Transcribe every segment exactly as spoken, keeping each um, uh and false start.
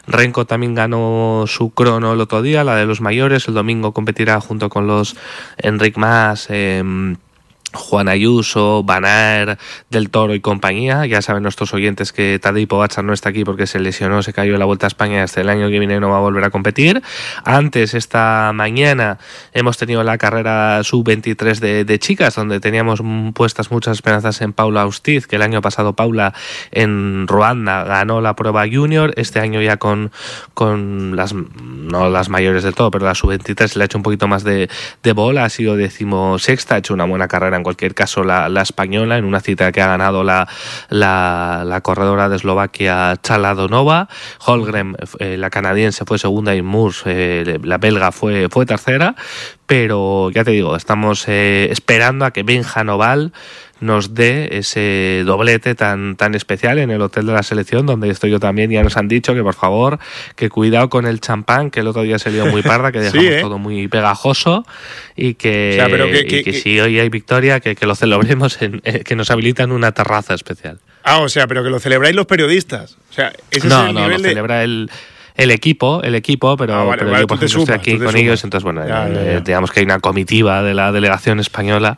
Renko también ganó su crono el otro día, la de los mayores. El domingo competirá junto con los Enric Mas, eh, Juan Ayuso, Van Aert, Del Toro y compañía. Ya saben nuestros oyentes que Tadej Pogačar no está aquí porque se lesionó, se cayó en la Vuelta a España, hasta el año que viene no va a volver a competir. Antes, esta mañana, hemos tenido la carrera sub veintitrés de, de chicas, donde teníamos puestas muchas esperanzas en Paula Austiz, que el año pasado Paula en Ruanda ganó la prueba junior. Este año ya con, con las, no las mayores del todo, pero la sub veintitrés le ha hecho un poquito más de, de bola, ha sido decimosexta, ha hecho una buena carrera en cualquier caso la, la española, en una cita que ha ganado la, la, la corredora de Eslovaquia Chaladonova. Holmgren, eh, la canadiense, fue segunda y Murs, eh, la belga, fue, fue tercera, pero ya te digo, estamos eh, esperando a que Benja Noval nos dé ese doblete tan, tan especial en el hotel de la selección, donde estoy yo también. Ya nos han dicho que por favor, que cuidado con el champán, que el otro día se lió muy parda, que dejamos sí, ¿eh? todo muy pegajoso, y que, o sea, pero que, que, y que, que si hoy hay victoria, que, que lo celebremos, en, eh, que nos habilitan una terraza especial. Ah, o sea, pero que lo celebráis los periodistas. O sea, ese no, es el no, nivel lo de... celebra el... El equipo, el equipo, pero, ah, vale, pero vale, yo por ejemplo sumas, estoy aquí con sumas. ellos, entonces bueno, ya, eh, ya, ya. digamos que hay una comitiva de la delegación española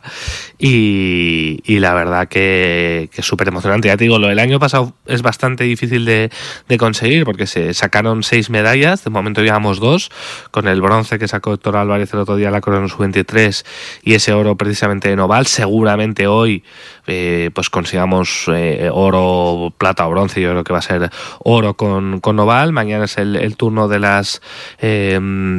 y, y la verdad que, que es súper emocionante. Ya te digo, lo del año pasado es bastante difícil de, de conseguir porque se sacaron seis medallas, de momento llevamos dos, con el bronce que sacó Héctor Álvarez el otro día, la Crono sub veintitrés, y ese oro precisamente de Noval. Seguramente hoy eh, pues consigamos eh, oro, plata o bronce. Yo creo que va a ser oro con, con Noval. Mañana es el, el turno de las eh,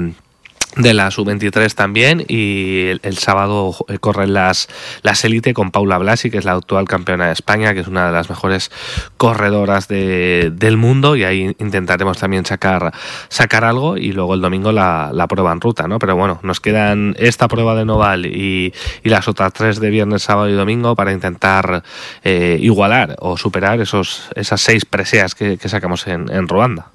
de la sub veintitrés también, y el, el sábado corren las las élite con Paula Blasi, que es la actual campeona de España, que es una de las mejores corredoras de, del mundo, y ahí intentaremos también sacar sacar algo, y luego el domingo la, la prueba en ruta, ¿no? Pero bueno, nos quedan esta prueba de Noval y, y las otras tres de viernes, sábado y domingo para intentar eh, igualar o superar esos esas seis preseas que, que sacamos en, en Ruanda.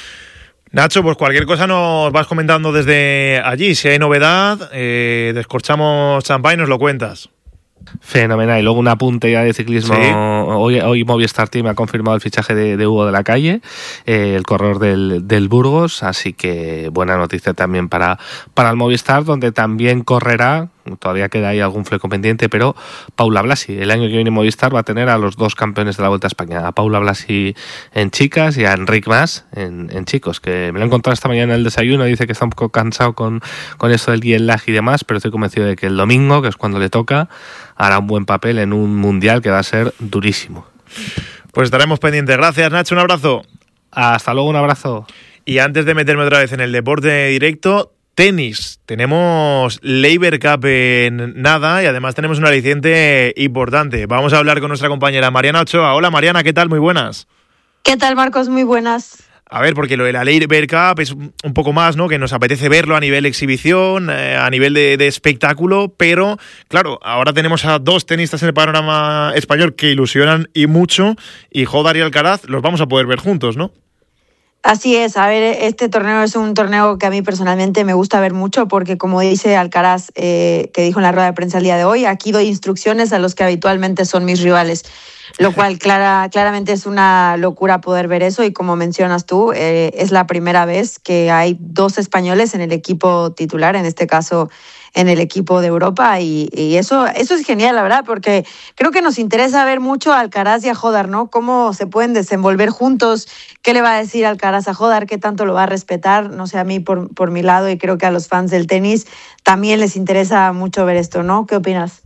Nacho, pues cualquier cosa nos vas comentando desde allí. Si hay novedad, eh, descorchamos champán y nos lo cuentas. Fenomenal. Y luego un apunte ya de ciclismo. ¿Sí? Hoy, hoy Movistar Team ha confirmado el fichaje de, de Hugo de la Calle, eh, el corredor del, del Burgos, así que buena noticia también para, para el Movistar, donde también correrá, todavía queda ahí algún fleco pendiente, pero Paula Blasi. El año que viene Movistar va a tener a los dos campeones de la Vuelta a España, a Paula Blasi en chicas y a Enric Mas en, en chicos, que me lo he encontrado esta mañana en el desayuno. Dice que está un poco cansado con, con esto del jet lag y demás, pero estoy convencido de que el domingo, que es cuando le toca, hará un buen papel en un mundial que va a ser durísimo. Pues estaremos pendientes. Gracias, Nacho, un abrazo. Hasta luego, un abrazo. Y antes de meterme otra vez en el deporte directo, tenis. Tenemos Laver Cup en nada y además tenemos un aliciente importante. Vamos a hablar con nuestra compañera Mariana Ochoa. Hola Mariana, ¿qué tal? Muy buenas. ¿Qué tal, Marcos? Muy buenas. A ver, porque lo de la Laver Cup es un poco más, ¿no? Que nos apetece verlo a nivel exhibición, eh, a nivel de, de espectáculo, pero claro, ahora tenemos a dos tenistas en el panorama español que ilusionan y mucho, y Jódar y Alcaraz los vamos a poder ver juntos, ¿no? Así es, a ver, este torneo es un torneo que a mí personalmente me gusta ver mucho porque, como dice Alcaraz, eh, que dijo en la rueda de prensa el día de hoy, aquí doy instrucciones a los que habitualmente son mis rivales, lo cual clara, claramente es una locura poder ver eso, y como mencionas tú, eh, es la primera vez que hay dos españoles en el equipo titular, en este caso en el equipo de Europa, y, y eso, eso es genial, la verdad, porque creo que nos interesa ver mucho a Alcaraz y a Jódar, ¿no? Cómo se pueden desenvolver juntos, qué le va a decir Alcaraz a Jódar, qué tanto lo va a respetar, no sé, a mí por, por mi lado, y creo que a los fans del tenis también les interesa mucho ver esto, ¿no? ¿Qué opinas?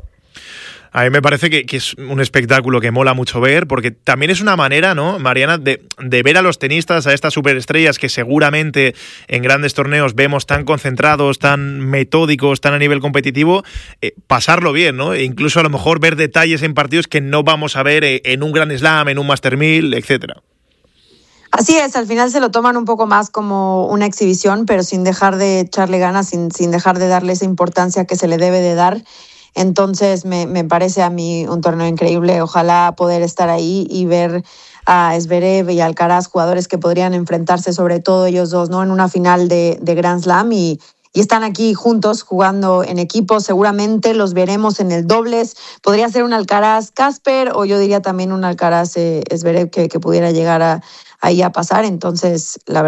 A mí me parece que, que es un espectáculo que mola mucho ver, porque también es una manera, ¿no, Mariana, de, de ver a los tenistas, a estas superestrellas que seguramente en grandes torneos vemos tan concentrados, tan metódicos, tan a nivel competitivo, eh, pasarlo bien, ¿no? E incluso a lo mejor ver detalles en partidos que no vamos a ver eh, en un Grand Slam, en un Master mil, etcétera. Así es, al final se lo toman un poco más como una exhibición, pero sin dejar de echarle ganas, sin, sin dejar de darle esa importancia que se le debe de dar. Entonces me, me parece a mí un torneo increíble. Ojalá poder estar ahí y ver a Zverev y Alcaraz, jugadores que podrían enfrentarse, sobre todo ellos dos, ¿no? En una final de, de Grand Slam, y, y están aquí juntos jugando en equipo. Seguramente los veremos en el dobles. Podría ser un Alcaraz-Casper, o yo diría también un Alcaraz-Zverev que, que pudiera llegar a, ahí a pasar. Entonces, la verdad,